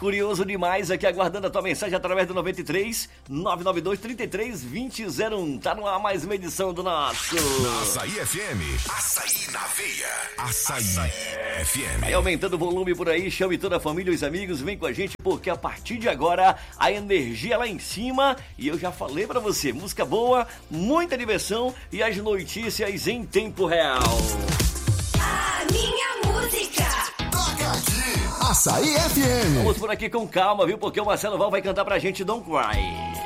curioso demais aqui, aguardando a tua mensagem através do 93 992 33 2001. Tá no ar mais uma edição do nosso Açaí FM. Açaí na veia. Açaí FM. Vai aumentando o volume por aí, chame toda a família e os amigos, vem com a gente, porque a partir de agora a energia lá em cima, e eu já falei pra você, música boa, muita diversão e as notícias em tempo real. A minha música. Toca aqui. Açaí FM. Vamos por aqui com calma, viu? Porque o Marcelo Val vai cantar pra gente Don't Cry.